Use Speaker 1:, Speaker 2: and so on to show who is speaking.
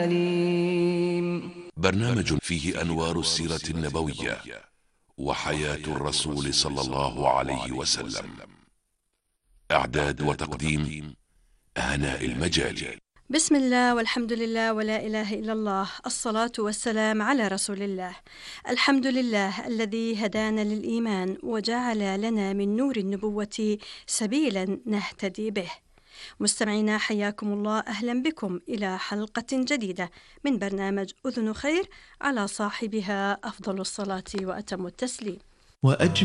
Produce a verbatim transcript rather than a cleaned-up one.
Speaker 1: أليم.
Speaker 2: برنامج فيه أنوار السيرة النبوية وحياة الرسول صلى الله عليه وسلم. إعداد وتقديم هناء المجالي.
Speaker 3: بسم الله والحمد لله ولا إله إلا الله، الصلاة والسلام على رسول الله. الحمد لله الذي هدانا للإيمان وجعل لنا من نور النبوة سبيلا نهتدي به. مستمعينا حياكم الله، أهلا بكم إلى حلقة جديدة من برنامج أذن خير، على صاحبها أفضل الصلاة وأتم التسليم.